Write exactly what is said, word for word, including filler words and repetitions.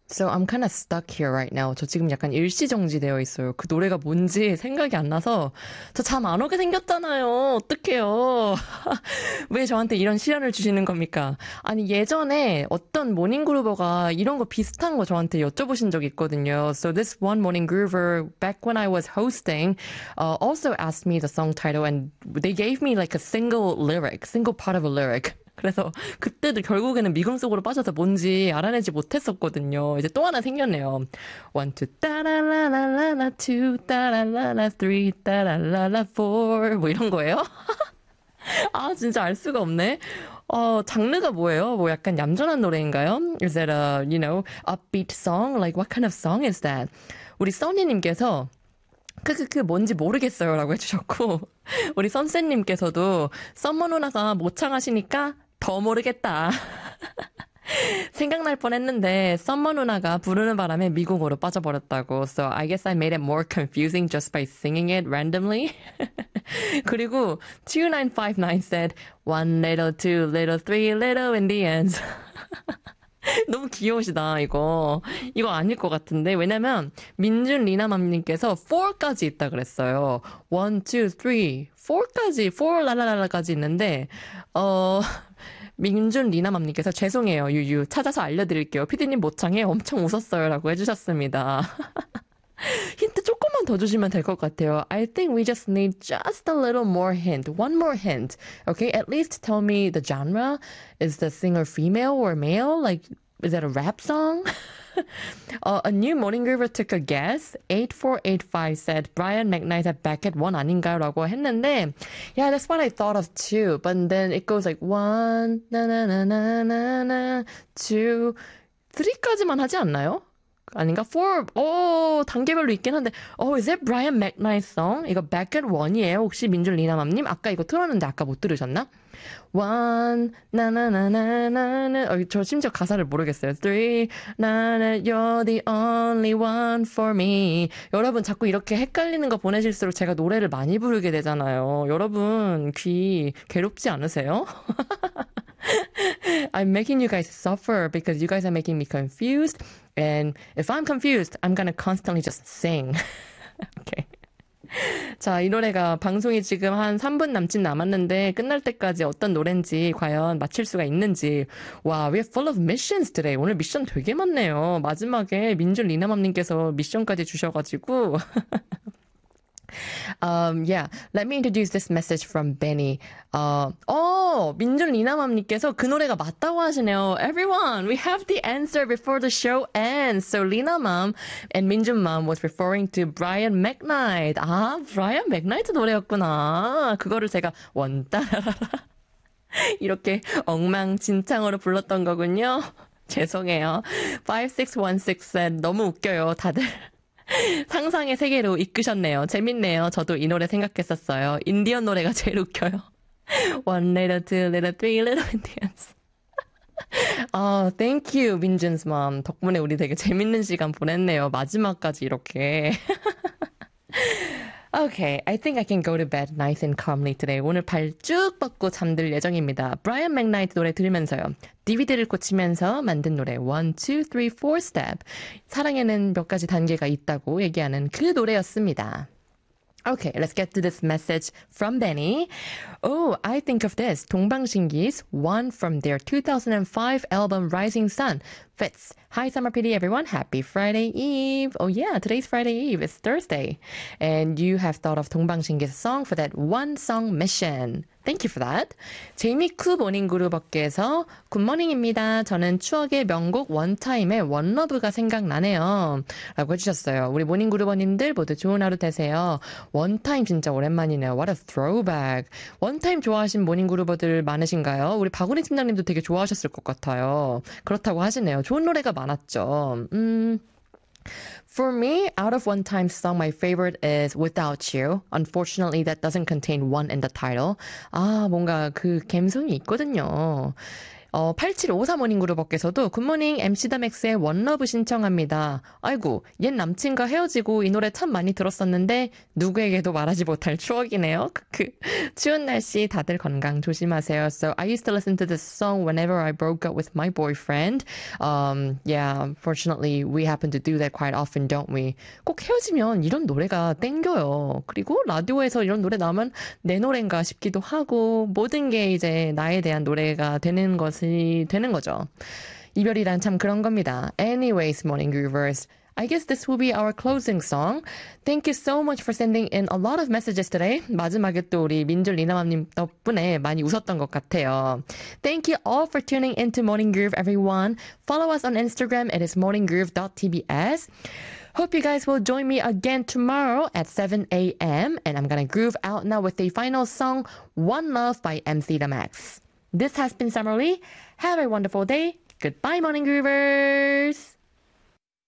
So I'm kind of stuck here right now. 저 지금 약간 일시정지 되어 있어요. 그 노래가 뭔지 생각이 안 나서 저 잠 안 오게 생겼잖아요. 어떡해요. 왜 저한테 이런 시련을 주시는 겁니까? 아니 예전에 어떤 모닝그루버가 이런 거 비슷한 거 저한테 여쭤보신 적이 있거든요. So this one morning groover back when I was hosting uh, also asked me the song title and they gave me like a single lyric, single part of a lyric. 그래서 그때도 결국에는 미궁 속으로 빠져서 뭔지 알아내지 못했었거든요. 이제 또 하나 생겼네요. One, two, 따라라라라라, two, 따라라라, three, 따라라라, four 뭐 이런 거예요? 아 진짜 알 수가 없네. 어 장르가 뭐예요? 뭐 약간 얌전한 노래인가요? Is that a, you know, upbeat song? Like what kind of song is that? 우리 써니님께서 크크크 뭔지 모르겠어요 라고 해주셨고 우리 선생님께서도 썸머 누나가 모창하시니까 더 모르겠다. 생각날 뻔했는데 썸머 누나가 부르는 바람에 미국으로 빠져버렸다고. So I guess I made it more confusing just by singing it randomly. 그리고 two nine five nine said one little, two little, three little in the end. 너무 귀여우시다, 이거. 이거 아닐 것 같은데. 왜냐면, 민준 리나맘님께서 four까지 있다 그랬어요. one, two, three, four까지, four 라라라라까지 있는데, 어, 민준 리나맘님께서 죄송해요, 유유. 찾아서 알려드릴게요. 피디님 모창에 엄청 웃었어요. 라고 해주셨습니다. 힌트 조금만 더 주시면 될 것 같아요. I think we just need just a little more hint. One more hint. Okay, at least tell me the genre. Is the singer female or male? Like, is that a rap song? uh, a new morning groover took a guess. eight four eight five said Brian McKnight at back at one 아닌가요? 라고 했는데 yeah, that's what I thought of too. But then it goes like one, na na na na na na, two, three까지만 하지 않나요? 아닌가? four, 오, 단계별로 있긴 한데, oh, is it Brian McKnight song? 이거 back at one이에요? 혹시 민준 리나맘님? 아까 이거 틀었는데 아까 못 들으셨나? one, 나나나나나나, 어, 저 심지어 가사를 모르겠어요. three, 나나, you're the only one for me. 여러분 자꾸 이렇게 헷갈리는 거 보내실수록 제가 노래를 많이 부르게 되잖아요. 여러분 귀 괴롭지 않으세요? I'm making you guys suffer because you guys are making me confused. And if I'm confused, I'm gonna constantly just sing. okay. 자, 이 노래가 방송이 지금 한 삼 분 남짓 남았는데 끝날 때까지 어떤 노래인지 과연 맞힐 수가 있는지. 와, we're full of missions today. 오늘 미션 되게 많네요. 마지막에 민준 리나맘님께서 미션까지 주셔가지고. Um, yeah, let me introduce this message from Benny. 어, 어, 민준 리나맘님께서 그 노래가 맞다고 하시네요. Everyone, we have the answer before the show ends. So Lina Mom and Minjun Mom was referring to Brian McKnight. 아, Brian McKnight 노래였구나. 그거를 제가 원따라라라 이렇게 엉망진창으로 불렀던 거군요. 죄송해요. five six one six said 너무 웃겨요, 다들. 상상의 세계로 이끄셨네요. 재밌네요. 저도 이 노래 생각했었어요. 인디언 노래가 제일 웃겨요. One little, two little, three little Indians. 아, thank you, 민준's mom. 덕분에 우리 되게 재밌는 시간 보냈네요. 마지막까지 이렇게. Okay, I think I can go to bed nice and calmly today. 오늘 발 쭉 뻗고 잠들 예정입니다. 브라이언 맥나이트 노래 들으면서요. 디비디를 고치면서 만든 노래 one, two, three, four step. 사랑에는 몇 가지 단계가 있다고 얘기하는 그 노래였습니다. Okay, let's get to this message from Benny. Oh, I think of this. 동방신기's one from their two thousand five album Rising Sun fits. Hi, Summer P D, everyone. Happy Friday Eve. Oh yeah, today's Friday Eve. It's Thursday. And you have thought of 동방신기's song for that one song mission. Thank you for that. 제이미쿠 모닝그룹업계에서 굿모닝입니다. 저는 추억의 명곡 원타임의 원러브가 생각나네요. 라고 해주셨어요. 우리 모닝그룹원님들 모두 좋은 하루 되세요. 원타임 진짜 오랜만이네요. What a throwback. 원타임 좋아하신 모닝그룹어들 많으신가요? 우리 박우리 팀장님도 되게 좋아하셨을 것 같아요. 그렇다고 하시네요. 좋은 노래가 많았죠. 음... For me, out of one time song, my favorite is Without You. Unfortunately, that doesn't contain one in the title. 아, 뭔가 그 감성이 있거든요. 어, 팔칠오삼 모닝그룹업께서도 굿모닝 엠씨 더 맥스의 원러브 신청합니다. 아이고, 옛 남친과 헤어지고 이 노래 참 많이 들었었는데 누구에게도 말하지 못할 추억이네요. 그 추운 날씨 다들 건강 조심하세요. So I used to listen to this song whenever I broke up with my boyfriend. Um, yeah, unfortunately we happen to do that quite often, don't we? 꼭 헤어지면 이런 노래가 땡겨요. 그리고 라디오에서 이런 노래 나오면 내 노래인가 싶기도 하고 모든 게 이제 나에 대한 노래가 되는 것이 되는 거죠. 이별이란 참 그런 겁니다. Anyways, Morning Groovers. I guess this will be our closing song. Thank you so much for sending in a lot of messages today. 마지막에 또 우리 민줄 리나맘님 덕분에 많이 웃었던 것 같아요. Thank you all for tuning into Morning Groove, everyone. Follow us on Instagram. It is morninggroove dot t b s. Hope you guys will join me again tomorrow at seven a.m. And I'm gonna groove out now with the final song, One Love by M C The Max. This has been Summer Lee. Have a wonderful day. Goodbye, Morning Groovers!